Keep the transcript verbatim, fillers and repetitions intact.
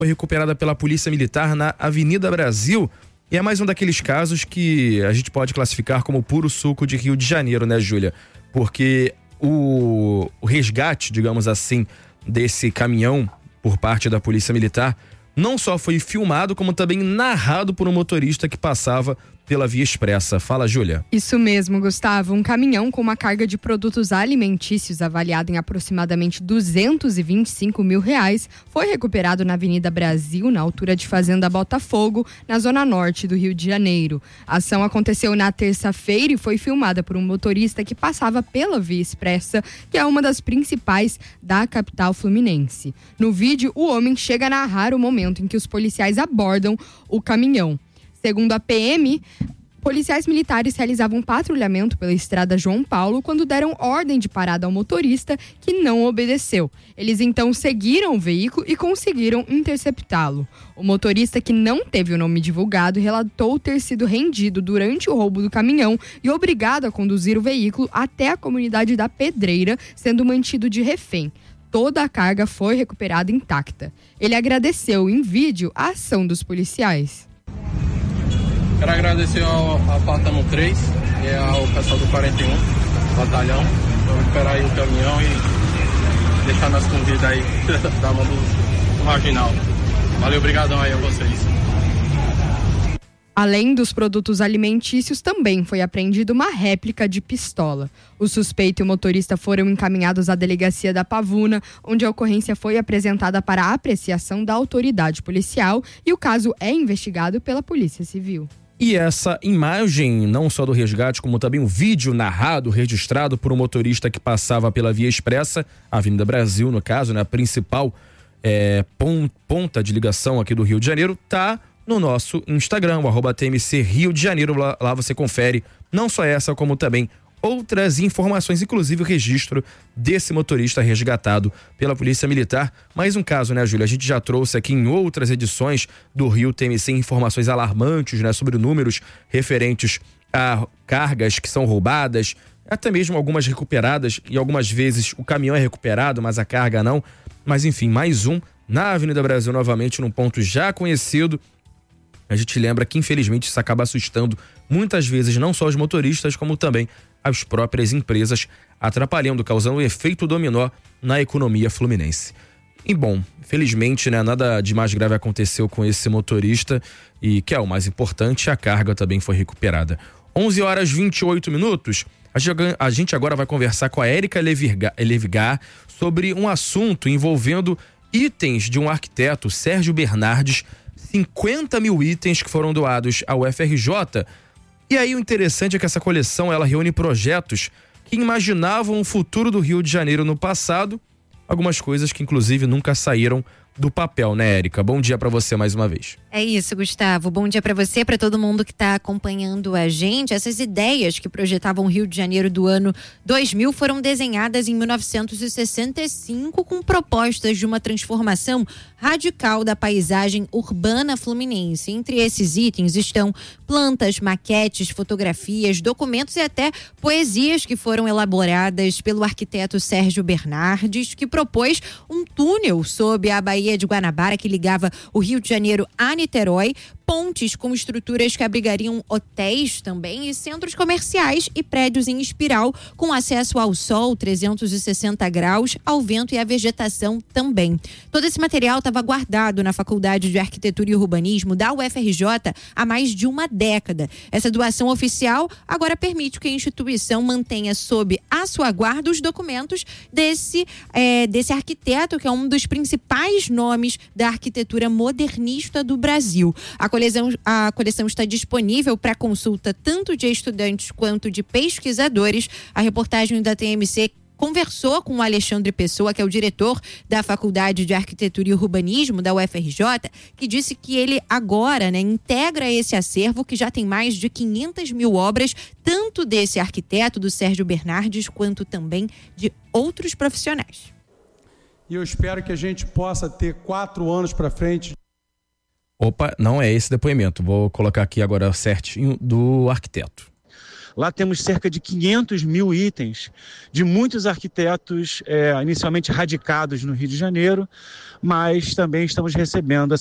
foi recuperada pela Polícia Militar na Avenida Brasil. E é mais um daqueles casos que a gente pode classificar como puro suco de Rio de Janeiro, né, Júlia? Porque o, o resgate, digamos assim, desse caminhão por parte da Polícia Militar não só foi filmado, como também narrado por um motorista que passava pela via expressa. Fala, Júlia. Isso mesmo, Gustavo. Um caminhão com uma carga de produtos alimentícios avaliada em aproximadamente duzentos e vinte e cinco mil reais foi recuperado na Avenida Brasil, na altura de Fazenda Botafogo, na zona norte do Rio de Janeiro. A ação aconteceu na terça-feira e foi filmada por um motorista que passava pela via expressa, que é uma das principais da capital fluminense. No vídeo, o homem chega a narrar o momento em que os policiais abordam o caminhão. Segundo a P M, policiais militares realizavam um patrulhamento pela estrada João Paulo quando deram ordem de parada ao motorista, que não obedeceu. Eles então seguiram o veículo e conseguiram interceptá-lo. O motorista, que não teve o nome divulgado, relatou ter sido rendido durante o roubo do caminhão e obrigado a conduzir o veículo até a comunidade da Pedreira, sendo mantido de refém. Toda a carga foi recuperada intacta. Ele agradeceu em vídeo a ação dos policiais. Quero agradecer ao Apartamo três e ao pessoal do quarenta e um Batalhão por recuperar aí o caminhão e deixar nós com vida aí da mão do, do marginal. Valeu, obrigadão aí a vocês. Além dos produtos alimentícios, também foi apreendida uma réplica de pistola. O suspeito e o motorista foram encaminhados à delegacia da Pavuna, onde a ocorrência foi apresentada para a apreciação da autoridade policial e o caso é investigado pela Polícia Civil. E essa imagem, não só do resgate, como também um vídeo narrado, registrado por um motorista que passava pela via expressa, a Avenida Brasil, no caso, né, a principal é, ponta de ligação aqui do Rio de Janeiro, tá no nosso Instagram, o arroba T M C Rio de Janeiro. Lá, lá você confere não só essa, como também outras informações, inclusive o registro desse motorista resgatado pela Polícia Militar. Mais um caso, né, Júlia? A gente já trouxe aqui em outras edições do Rio T M C informações alarmantes, né, sobre números referentes a cargas que são roubadas, até mesmo algumas recuperadas, e algumas vezes o caminhão é recuperado, mas a carga não. Mas enfim, mais um na Avenida Brasil, novamente num ponto já conhecido. A gente lembra que infelizmente isso acaba assustando muitas vezes não só os motoristas, como também as próprias empresas, atrapalhando, causando um efeito dominó na economia fluminense. E bom, felizmente, né, nada de mais grave aconteceu com esse motorista e, que é o mais importante, a carga também foi recuperada. onze horas e vinte e oito minutos, a gente agora vai conversar com a Érica Levigar sobre um assunto envolvendo itens de um arquiteto, Sérgio Bernardes, cinquenta mil itens que foram doados ao F R J. E aí o interessante é que essa coleção ela reúne projetos que imaginavam o futuro do Rio de Janeiro no passado, algumas coisas que inclusive nunca saíram do papel, né, Érica? Bom dia para você mais uma vez. É isso, Gustavo. Bom dia para você, para todo mundo que está acompanhando a gente. Essas ideias que projetavam o Rio de Janeiro do ano dois mil foram desenhadas em mil novecentos e sessenta e cinco com propostas de uma transformação radical da paisagem urbana fluminense. Entre esses itens estão plantas, maquetes, fotografias, documentos e até poesias que foram elaboradas pelo arquiteto Sérgio Bernardes, que propôs um túnel sob a Baía de Guanabara que ligava o Rio de Janeiro a Niterói, pontes com estruturas que abrigariam hotéis também e centros comerciais e prédios em espiral com acesso ao sol trezentos e sessenta graus, ao vento e à vegetação também. Todo esse material estava guardado na Faculdade de Arquitetura e Urbanismo da U F R J há mais de uma década. Essa doação oficial agora permite que a instituição mantenha sob a sua guarda os documentos desse, é, desse arquiteto, que é um dos principais nomes da arquitetura modernista do Brasil. A coleção, a coleção está disponível para consulta tanto de estudantes quanto de pesquisadores. A reportagem da T M C conversou com o Alexandre Pessoa, que é o diretor da Faculdade de Arquitetura e Urbanismo da U F R J, que disse que ele agora, né, integra esse acervo que já tem mais de quinhentas mil obras, tanto desse arquiteto, do Sérgio Bernardes, quanto também de outros profissionais. E eu espero que a gente possa ter quatro anos para frente. Opa, não é esse depoimento. Vou colocar aqui agora certinho do arquiteto. Lá temos cerca de quinhentos mil itens de muitos arquitetos é, inicialmente radicados no Rio de Janeiro, mas também estamos recebendo